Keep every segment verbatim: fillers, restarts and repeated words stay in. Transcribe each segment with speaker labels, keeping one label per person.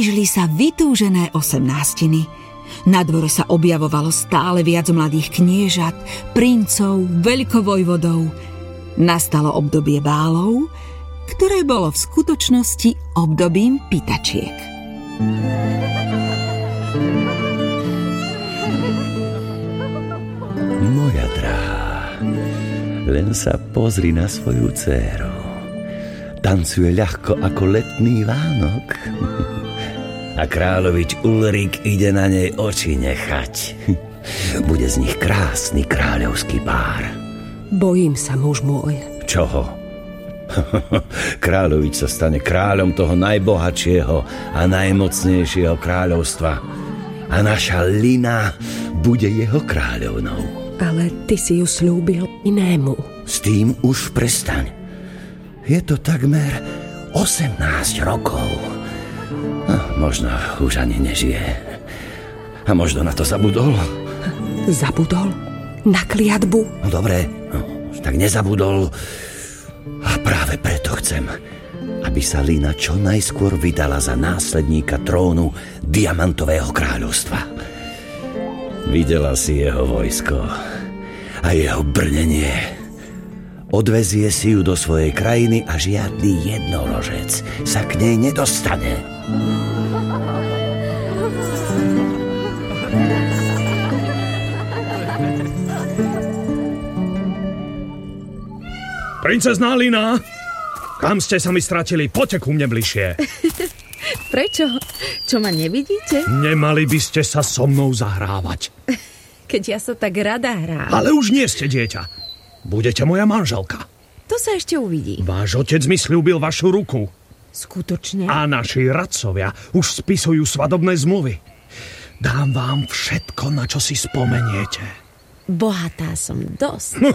Speaker 1: Blížili sa vytúžené osemnástiny. Na dvore sa objavovalo stále viac mladých kniežat, princov, veľkovojvodov. Nastalo obdobie bálov, ktoré bolo v skutočnosti obdobím pýtačiek.
Speaker 2: Moja drahá, len sa pozri na svoju dcéru. Tancuje ľahko ako letný Vánok. A kráľovič Ulrik ide na nej oči nechať. Bude z nich krásny kráľovský pár.
Speaker 3: Bojím sa, muž môj.
Speaker 2: Čoho? Kráľovič sa stane kráľom toho najbohatšieho a najmocnejšieho kráľovstva. A naša Lina bude jeho kráľovnou.
Speaker 3: Ale ty si ju slúbil inému.
Speaker 2: S tým už prestaň. Je to takmer osemnásť rokov. A možno už ani nežije. A možno na to zabudol.
Speaker 3: Zabudol? Na kliatbu?
Speaker 2: No dobre, no, tak nezabudol. A práve preto chcem, aby sa Lina čo najskôr vydala za následníka trónu Diamantového kráľovstva. Videla si jeho vojsko a jeho brnenie. Odvezie si ju do svojej krajiny a žiadny jednorožec sa k nej nedostane.
Speaker 4: Princezná Lina, kam ste sa mi stratili? Poďte ku mne bližšie.
Speaker 5: Prečo? Čo, ma nevidíte?
Speaker 4: Nemali by ste sa so mnou zahrávať.
Speaker 5: Keď ja sa tak rada hrám.
Speaker 4: Ale už nie ste dieťa. Budete moja manželka.
Speaker 5: To sa ešte uvidí.
Speaker 4: Váš otec mi sľúbil vašu ruku.
Speaker 5: Skutočne?
Speaker 4: A naši radcovia už spisujú svadobné zmluvy. Dám vám všetko, na čo si spomeniete.
Speaker 5: Bohatá som dosť.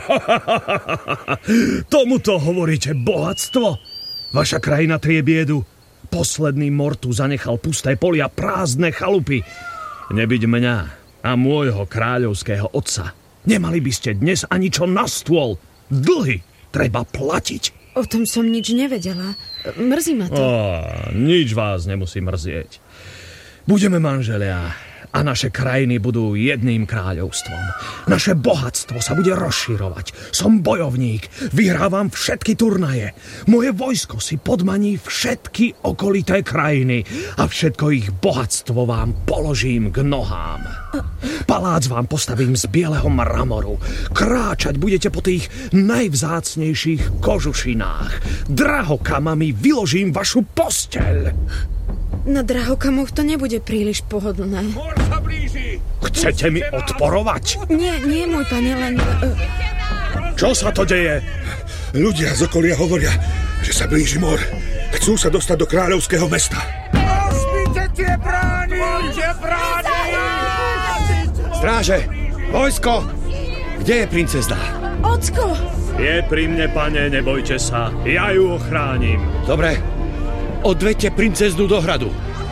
Speaker 4: Tomuto hovoríte bohatstvo? Vaša krajina trie biedu. Posledný mor tu zanechal pusté polia, prázdne chalupy. Nebyť mňa a môjho kráľovského otca, nemali by ste dnes ani čo na stôl. Dlhy treba platiť.
Speaker 5: O tom som nič nevedela. Mrzí ma to.
Speaker 4: Ó, nič vás nemusí mrzieť. Budeme manželia a naše krajiny budú jedným kráľovstvom. Naše bohatstvo sa bude rozširovať. Som bojovník, vyhrávam všetky turnaje. Moje vojsko si podmaní všetky okolité krajiny a všetko ich bohatstvo vám položím k nohám. Palác vám postavím z bieleho mramoru. Kráčať budete po tých najvzácnejších kožušinách. Drahokamami vyložím vašu posteľ.
Speaker 5: Na drahokamoch to nebude príliš pohodlné.
Speaker 4: Mor sa blíži! Chcete mi odporovať?
Speaker 5: Nie, nie, môj pane, len... Uh...
Speaker 4: Čo sa to deje?
Speaker 6: Ľudia z okolia hovoria, že sa blíži mor. Chcú sa dostať do kráľovského mesta.
Speaker 7: Rozbite tie brány! Rozbite brány!
Speaker 2: Stráže! Vojsko! Kde je princezná?
Speaker 5: Ocko!
Speaker 4: Je pri mne, pane, nebojte sa. Ja ju ochránim.
Speaker 2: Dobre. Odvedte princeznu do hradu.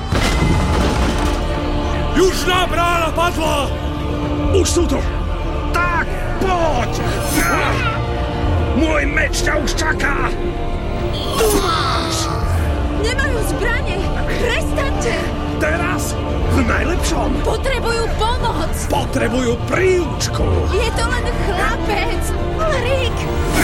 Speaker 4: Južná brána padla! Už sú tu! Tak, poď! Môj meč ťa už čaká! Tu máš!
Speaker 5: Nemajú zbrane! Prestaňte!
Speaker 4: Teraz v najlepšom!
Speaker 5: Potrebujú pomoc!
Speaker 4: Potrebujú príučku!
Speaker 5: Je to len chlapec! Ulrik!